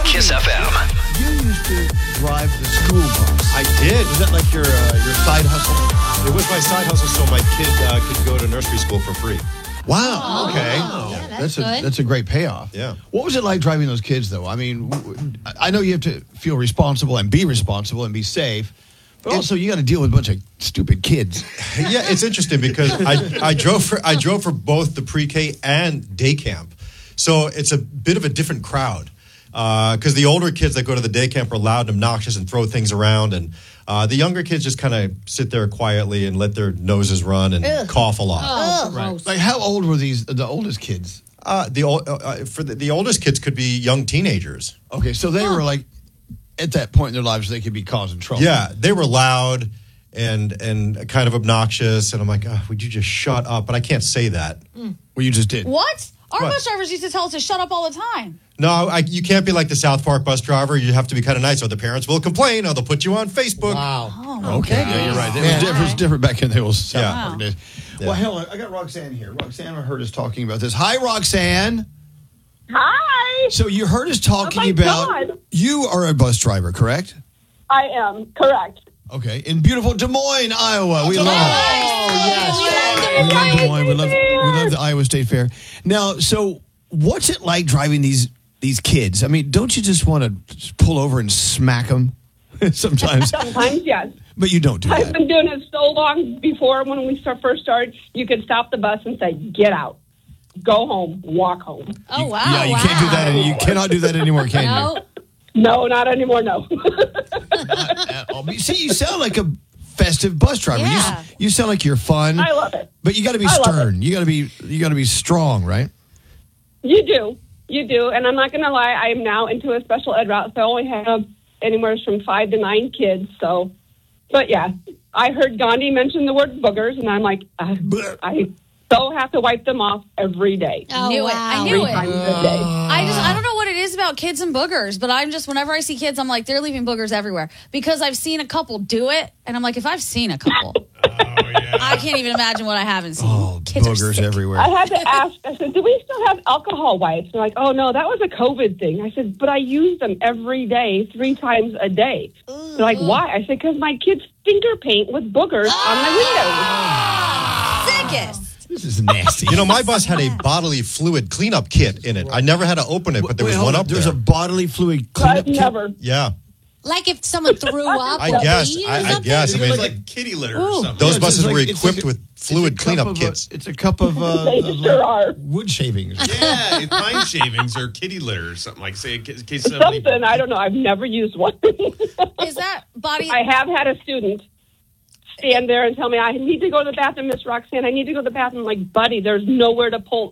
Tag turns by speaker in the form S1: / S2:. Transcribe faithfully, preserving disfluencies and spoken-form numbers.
S1: Kiss F M.
S2: You used to drive the school bus.
S3: I did.
S2: Was that like your uh, your side hustle?
S3: It was my side hustle so my kid uh, could go to nursery school for free.
S2: Wow.
S4: Oh,
S2: Okay.
S4: yeah, that's
S2: a
S4: good.
S2: that's a great payoff.
S3: Yeah.
S2: What was it like driving those kids, though? I mean, w- w- I know you have to feel responsible and be responsible and be safe, but also you got to deal with a bunch of stupid kids.
S3: Yeah, it's interesting because I, I drove for I drove for both the pre-K and day camp, so it's a bit of a different crowd. Because uh, the older kids that go to the day camp are loud and obnoxious and throw things around, and uh, the younger kids just kind of sit there quietly and let their noses run and
S4: Ugh.
S3: cough a lot.
S4: Oh, gross.
S2: Like, how old were these the oldest kids?
S3: Uh, the ol- uh, for the, the oldest kids could be young teenagers.
S2: Okay, so they were like at that point in their lives they could be causing trouble.
S3: Yeah, they were loud and and kind of obnoxious, and I'm like, oh, would you just shut up? But I can't say that.
S2: Well, you just did.
S5: What? Our
S3: What?
S5: bus drivers used to tell us to shut up all the time.
S3: No, I, you can't be like the South Park bus driver. You have to be kind of nice, or the parents will complain, or they'll put you on Facebook.
S4: Wow.
S2: Okay, yeah, you're right. It was, different, it was different back in the old South
S3: Yeah.
S2: Park days.
S3: Yeah.
S2: Well, hell, I got Roxanne here. Roxanne heard us talking about this. Hi, Roxanne.
S6: Hi,
S2: So you heard us talking
S6: Oh, my
S2: about
S6: God.
S2: you are a bus driver, correct?
S6: I am correct.
S2: Okay, in beautiful Des Moines, Iowa. We love it.
S4: Oh,
S2: We love Des Moines. We love, we love the Iowa State Fair. Now, so what's it like driving these these kids? I mean, don't you just want to pull over and smack them sometimes?
S6: Sometimes, yes.
S2: But you don't do
S6: I've
S2: that.
S6: been doing it so long before when we start, first started, you could stop the bus and say, get out. Go home. Walk home.
S5: Oh, wow.
S2: Yeah, you can't do that. any- You cannot do that anymore, can you?
S5: No.
S6: No, not anymore, no.
S2: Not at all. But see, you sound like a festive bus driver. You,
S5: Yeah.
S2: s- you sound like you're fun.
S6: I love it.
S2: But you got to be
S6: I love
S2: stern. You got to be you got to be strong, right?
S6: You do. You do. And I'm not going to lie, I am now into a special ed route, so I only have anywhere from five to nine kids. So, but yeah, I heard Gandhi mention the word boogers, and I'm like, uh, I so have to wipe them off every day.
S4: Oh,
S5: Knew it.
S4: wow.
S5: I knew
S6: Three
S5: it.
S6: times a day.
S5: I just I don't know what it is about kids and boogers, but I'm just whenever I see kids, I'm like they're leaving boogers everywhere because I've seen a couple do it, and I'm like if I've seen a couple, I can't even imagine what I haven't seen.
S2: Oh,
S5: kids are
S2: boogers
S5: sick.
S2: everywhere.
S6: I had to ask, I said, do we still have alcohol wipes? They're like, oh, no, that was a COVID thing. I said, but I use them every day, three times a day. They're like, why? I said, because my kids finger paint with boogers on my windows.
S5: Sickest.
S2: This is nasty.
S3: You know, my bus had a bodily fluid cleanup kit in it. I never had to open it, but there
S2: Wait,
S3: was
S2: hold
S3: one
S2: on.
S3: up
S2: There's
S3: there.
S2: a bodily fluid
S6: I've
S2: cleanup kit.
S6: never.
S3: Yeah,
S4: Like if someone threw up
S3: I
S4: or
S3: guess.
S4: peed or
S3: I, I
S4: something?
S3: guess. I
S7: It's
S3: mean,
S7: like kitty litter or
S5: Ooh.
S7: something.
S3: those
S2: Yeah, it's
S3: buses
S2: like-
S3: were
S2: it's
S3: equipped
S2: like a-
S3: with
S2: it's
S3: fluid
S2: a cup
S3: cleanup
S2: of, uh,
S3: kits.
S2: it's a cup of, uh,
S6: They
S2: of,
S6: sure
S2: uh,
S6: are.
S2: wood shavings.
S7: Yeah, it's pine shavings or kitty litter or something. Like, say, in case case somebody...
S6: Something. I don't know. I've never used one.
S5: Is that body?
S6: I have had a student stand there and tell me, I need to go to the bathroom, Miss Roxanne. I need to go to the bathroom. I'm like, buddy, there's nowhere to pull